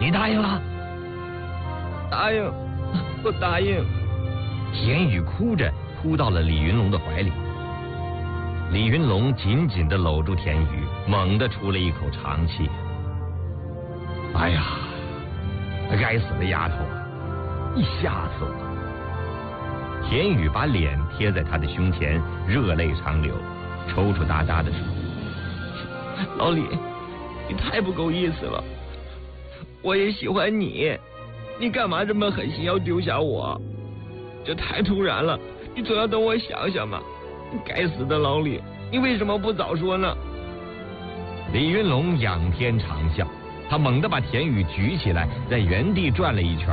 你答应了？ 答应，我答应。 田宇哭着扑到了李云龙的怀里。李云龙紧紧地搂住田宇，猛地出了一口长气。哎呀，该死的丫头啊，你吓死我！田宇把脸贴在他的胸前，热泪长流，抽抽搭搭地说： 老李，你太不够意思了，我也喜欢你，你干嘛这么狠心要丢下我？这太突然了，你总要等我想想嘛。该死的老李，你为什么不早说呢？ 李云龙仰天长啸，他猛地把田宇举起来，在原地转了一圈。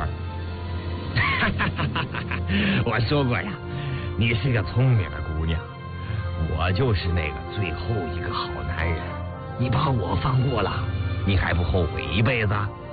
我说过呀，你是个聪明的姑娘，我就是那个最后一个好男人。你把我放过了，你还不后悔一辈子？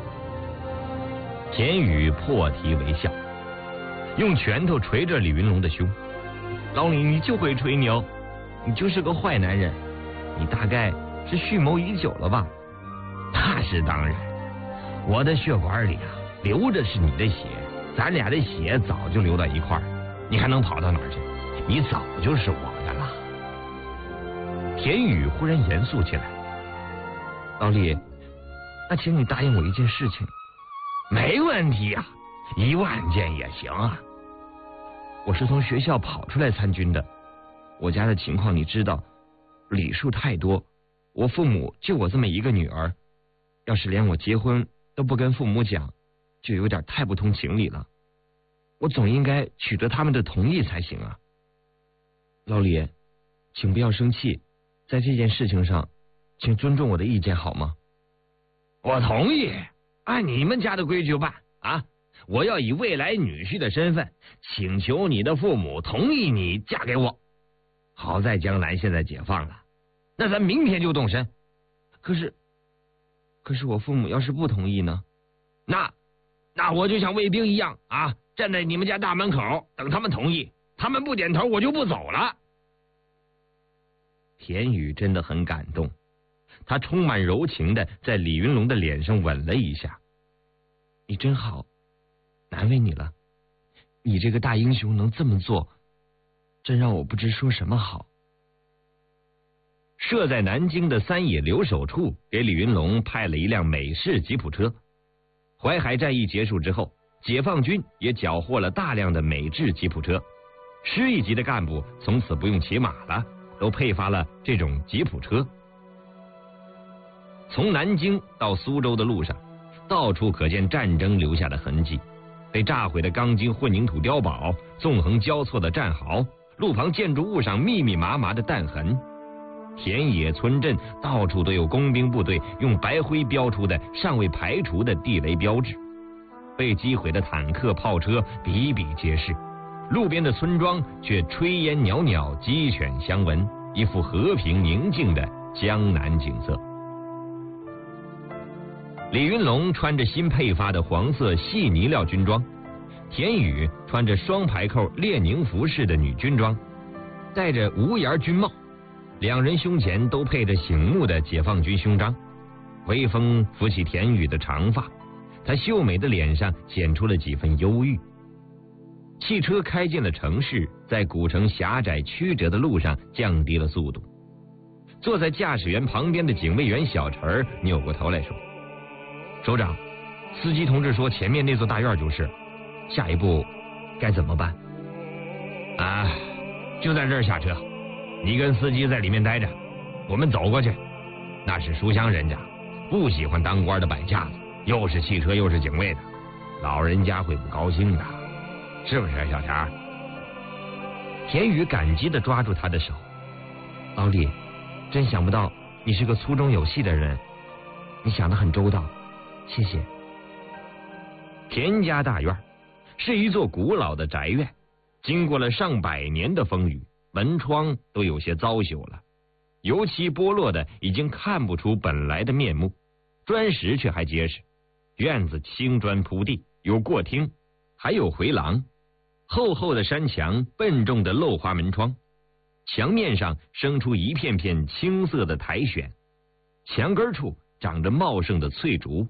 田宇破涕为笑，用拳头捶着李云龙的胸。老李，你就会吹牛，你就是个坏男人，你大概是蓄谋已久了吧？那是当然，我的血管里啊流的是你的血，咱俩的血早就流到一块儿，你还能跑到哪儿去？你早就是我的了。田宇忽然严肃起来。老李，那请你答应我一件事情。没问题啊，10000件也行啊。我是从学校跑出来参军的，我家的情况你知道，礼数太多，我父母就我这么一个女儿，要是连我结婚都不跟父母讲，就有点太不通情理了。我总应该取得他们的同意才行啊。老李，请不要生气，在这件事情上，请尊重我的意见好吗？我同意，按你们家的规矩办啊。我要以未来女婿的身份请求你的父母同意你嫁给我。好在江南现在解放了，那咱明天就动身。可是我父母要是不同意呢？那我就像卫兵一样啊，站在你们家大门口等他们同意，他们不点头我就不走了。田宇真的很感动，他充满柔情的在李云龙的脸上吻了一下。你真好，难为你了，你这个大英雄能这么做，真让我不知说什么好。设在南京的三野留守处给李云龙派了一辆美式吉普车。淮海战役结束之后，解放军也缴获了大量的美制吉普车，师一级的干部从此不用骑马了，都配发了这种吉普车。从南京到苏州的路上，到处可见战争留下的痕迹，被炸毁的钢筋混凝土碉堡，纵横交错的战壕，路旁建筑物上密密麻麻的弹痕，田野村镇到处都有工兵部队用白灰标出的尚未排除的地雷标志，被击毁的坦克炮车比比皆是，路边的村庄却炊烟袅袅，鸡犬相闻，一副和平宁静的江南景色。李云龙穿着新配发的黄色细呢料军装，田宇穿着双排扣列宁服式的女军装，戴着无檐军帽，两人胸前都配着醒目的解放军勋章。微风拂起田宇的长发，他秀美的脸上显出了几分忧郁。汽车开进了城市，在古城狭窄曲折的路上降低了速度。坐在驾驶员旁边的警卫员小陈扭过头来说：首长，司机同志说前面那座大院就是，下一步该怎么办？啊，就在这儿下车，你跟司机在里面待着，我们走过去。那是书香人家，不喜欢当官的摆架子，又是汽车又是警卫的，老人家会不高兴的，是不是小田？田宇感激地抓住他的手。老李，真想不到你是个粗中有细的人，你想得很周到，谢谢。田家大院是一座古老的宅院，经过了上百年的风雨，门窗都有些糟朽了，油漆剥落的已经看不出本来的面目，砖石却还结实。院子青砖铺地，有过厅，还有回廊，厚厚的山墙，笨重的镂花门窗，墙面上生出一片片青色的苔藓，墙根处长着茂盛的翠竹，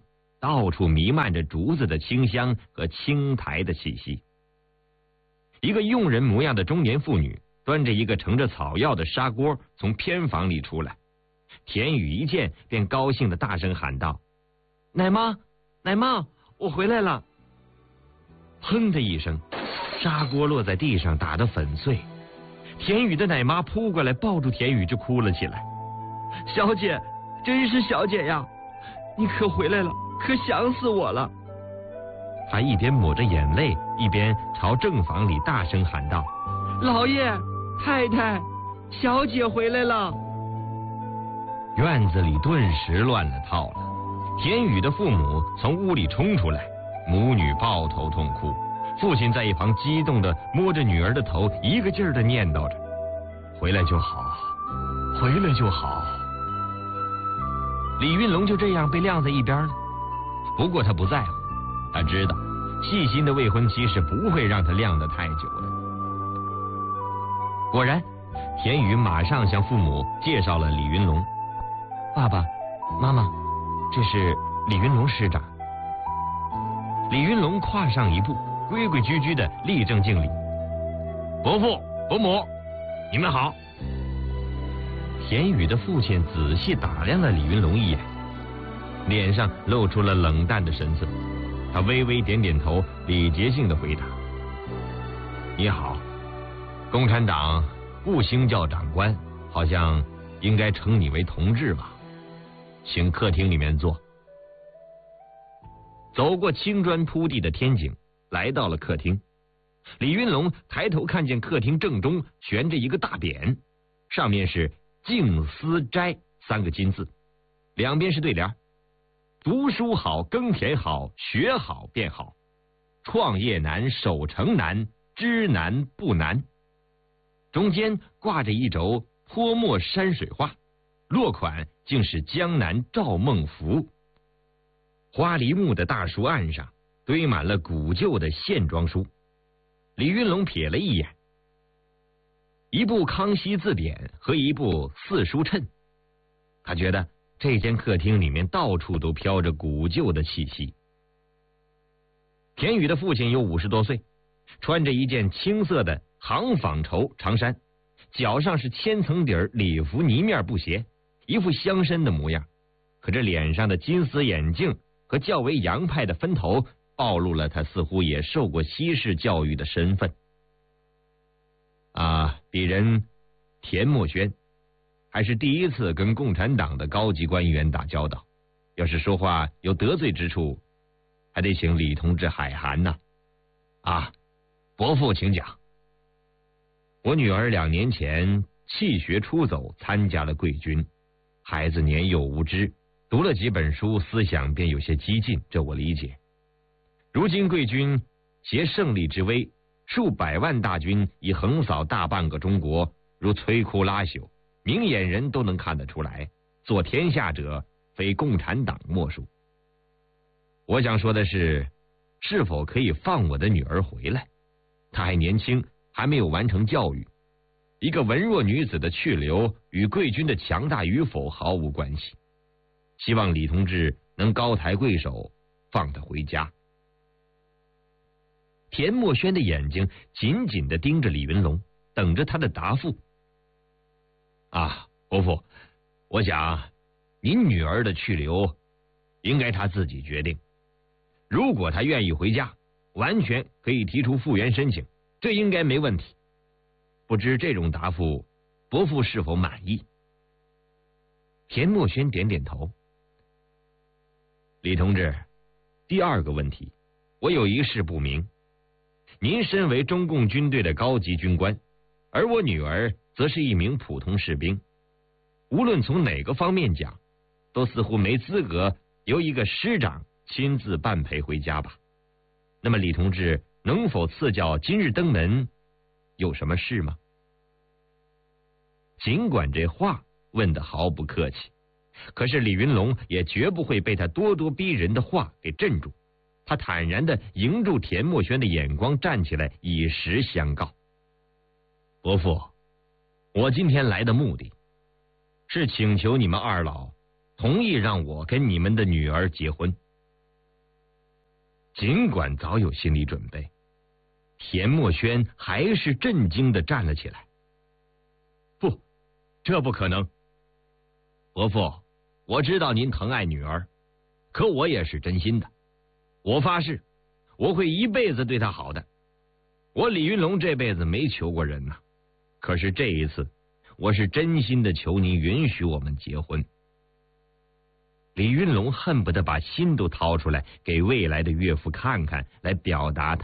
到处弥漫着竹子的清香和青苔的气息。一个佣人模样的中年妇女端着一个盛着草药的砂锅从偏房里出来，田宇一见便高兴的大声喊道：“奶妈，奶妈，我回来了！”砰的一声，砂锅落在地上，打得粉碎。田宇的奶妈扑过来抱住田宇就哭了起来：“ 小姐，真是小姐呀，你可回来了，可想死我了！” 他一边抹着眼泪，一边朝正房里大声喊道：“ 老爷，太太，小姐回来了！” 院子里顿时乱了套了。田宇的父母从屋里冲出来，母女抱头痛哭，父亲在一旁激动地摸着女儿的头，一个劲儿地念叨着：“回来就好，回来就好。”李云龙就这样被晾在一边了。不过他不在乎，他知道细心的未婚妻是不会让他晾得太久的。果然，田宇马上向父母介绍了李云龙：“爸爸妈妈，这是李云龙师长。”李云龙跨上一步，规规矩矩的立正敬礼：“伯父伯母，你们好。”田宇的父亲仔细打量了李云龙一眼，脸上露出了冷淡的神色。他微微点点头，礼节性的回答：“你好，共产党不兴叫长官，好像应该称你为同志吧？请客厅里面坐。”走过青砖铺地的天井，来到了客厅。李云龙抬头看见客厅正中悬着一个大匾，上面是静思斋3个金字，两边是对联：读书好，耕田好，学好便好，创业难，守成难，知难不难。中间挂着一轴泼墨山水画，落款竟是江南赵孟頫。花梨木的大书案上堆满了古旧的线装书。李云龙瞥了一眼，一部康熙字典和一部四书谶，他觉得这间客厅里面到处都飘着古旧的气息。田宇的父亲有50多岁，穿着一件青色的行纺绸长衫，脚上是千层底礼服呢面布鞋，一副乡绅的模样。可这脸上的金丝眼镜和较为洋派的分头，暴露了他似乎也受过西式教育的身份。鄙人田墨轩，还是第一次跟共产党的高级官员打交道，要是说话有得罪之处，还得请李同志海涵呐。伯父请讲。我女儿2年前弃学出走，参加了贵军。孩子年幼无知，读了几本书，思想便有些激进，这我理解。如今贵军携胜利之威，数百万大军已横扫大半个中国，如摧枯拉朽，明眼人都能看得出来，做天下者非共产党莫属。我想说的是，是否可以放我的女儿回来？她还年轻，还没有完成教育。一个文弱女子的去留与贵军的强大与否毫无关系。希望李同志能高抬贵手，放她回家。田墨轩的眼睛紧紧地盯着李云龙，等着他的答复。伯父，我想您女儿的去留应该她自己决定。如果她愿意回家，完全可以提出复员申请，这应该没问题。不知这种答复，伯父是否满意？田墨轩点点头。李同志，第2个问题，我有一事不明。您身为中共军队的高级军官，而我女儿则是一名普通士兵，无论从哪个方面讲，都似乎没资格由一个师长亲自伴陪回家吧。那么李同志能否赐教今日登门，有什么事吗？尽管这话问得毫不客气，可是李云龙也绝不会被他咄咄逼人的话给镇住。他坦然地迎住田墨轩的眼光，站起来以实相告。伯父，我今天来的目的是请求你们2老同意让我跟你们的女儿结婚。 尽管早有心理准备，田墨轩还是震惊地站了起来。不，这不可能！伯父，我知道您疼爱女儿，可我也是真心的。我发誓，我会一辈子对她好的。我李云龙这辈子没求过人呐，可是这一次，我是真心的求您允许我们结婚。李云龙恨不得把心都掏出来给未来的岳父看看，来表达他